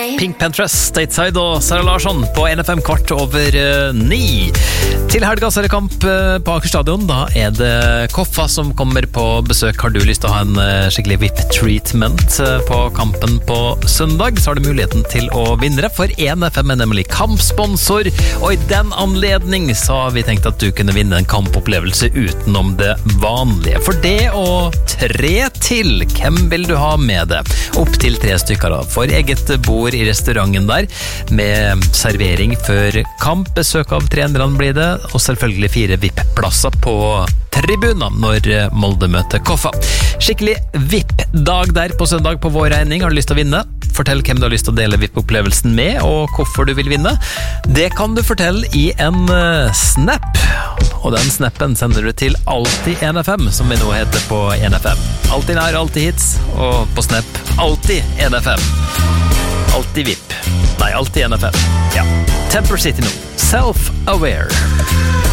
Pink Panthers, Stateside og Sara Larsson på NFM 8:15. Til helga så er det kamp på Aker Stadion. Da er det Koffa som kommer på besøk. Har du lyst til å ha en skikkelig VIP-treatment på kampen på søndag, så har du muligheten til å vinne det, for NFM er nemlig kampsponsor, og i den anledning så har vi tenkt at du kunne vinne en kampopplevelse utenom det vanlige. For det å tre til, hvem vil du ha med det? Opp til 3 stykker da, for eget bord i restauranten der, med servering før kamp, besøk av trenerne blir det, og selvfølgelig 4 VIP-plasser på tribunen når Molde møter Koffa. Skikkelig VIP-dag der på søndag på vår regning. Har du lyst til å vinne? Fortell hvem du har lyst til å dele VIP-opplevelsen med, og hvorfor du vil vinne. Det kan du fortelle i en snap, og den snappen sender du til Alltid NFM, som vi nå heter på NFM. Alltid nær, alltid hits, og på snap Alltid NFM. Alltid VIP. Nei, Alltid NFM. Ja. Temper City nå. Self-aware.